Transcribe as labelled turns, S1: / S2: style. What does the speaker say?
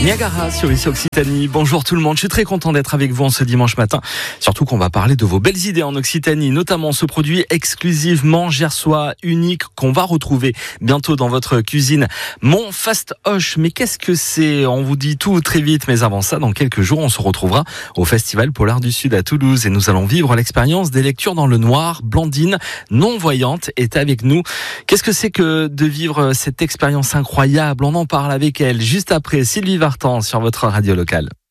S1: Niagara sur ici Occitanie. Bonjour tout le monde, je suis très content d'être avec vous en ce dimanche matin. Surtout qu'on va parler de vos belles idées en Occitanie, notamment ce produit exclusivement gersois, unique, qu'on va retrouver bientôt dans votre cuisine. Mon fastoche, mais qu'est-ce que c'est ? On vous dit tout très vite, mais avant ça, dans quelques jours, on se retrouvera au Festival Polar du Sud à Toulouse et nous allons vivre l'expérience des lectures dans le noir. Blandine, non-voyante, est avec nous. Qu'est-ce que c'est que de vivre cette expérience incroyable ? On en parle avec elle juste après Sylvie Vartan sur votre radio locale.